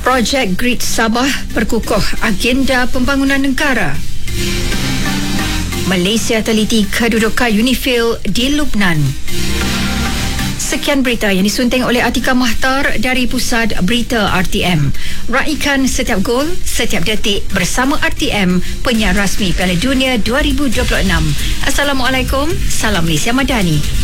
Projek Grid Sabah perkukuh agenda pembangunan negara. Malaysia teliti kedudukan UNIFIL di Lubnan. Sekian berita yang disunting oleh Atika Mahtar dari Pusat Berita RTM. Raikan setiap gol, setiap detik bersama RTM, penyiar rasmi Piala Dunia 2026. Assalamualaikum, salam Malaysia Madani.